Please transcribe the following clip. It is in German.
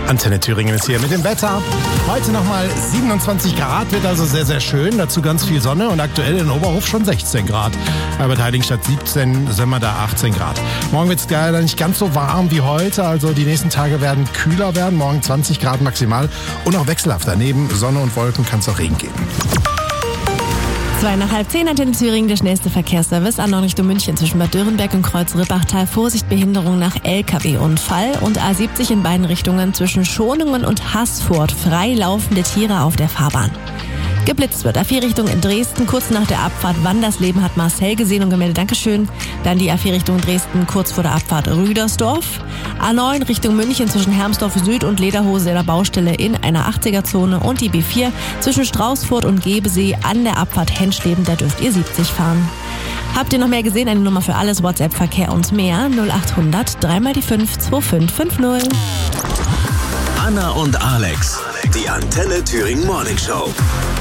Antenne Thüringen ist hier mit dem Wetter. Heute nochmal 27 Grad, wird also sehr, sehr schön. Dazu ganz viel Sonne und aktuell in Oberhof schon 16 Grad. Albert Heiligenstadt 17, Sömmerda 18 Grad. Morgen wird es leider nicht ganz so warm wie heute. Also die nächsten Tage werden kühler werden. Morgen 20 Grad maximal und auch wechselhaft. Neben Sonne und Wolken kann es auch Regen geben. 2 nach halb 10, Antenne Thüringen, der schnellste Verkehrsservice. A9 Richtung München zwischen Bad Dürrenberg und Kreuz-Rippachtal. Vorsicht, Behinderung nach LKW-Unfall. Und A70 in beiden Richtungen zwischen Schonungen und Haßfurt. Freilaufende Tiere auf der Fahrbahn. Geblitzt wird A4 Richtung in Dresden, kurz nach der Abfahrt Wandersleben hat Marcel gesehen und gemeldet, Dankeschön. Dann die A4 Richtung Dresden, kurz vor der Abfahrt Rüdersdorf. A9 Richtung München zwischen Hermsdorf Süd und Lederhose in der Baustelle in einer 80er-Zone. Und die B4 zwischen Straußfurt und Gebesee an der Abfahrt Henschleben, da dürft ihr 70 fahren. Habt ihr noch mehr gesehen? Eine Nummer für alles, WhatsApp, Verkehr und mehr. 0800 3x5 2550. Anna und Alex, die Antenne Thüringen Morning Show.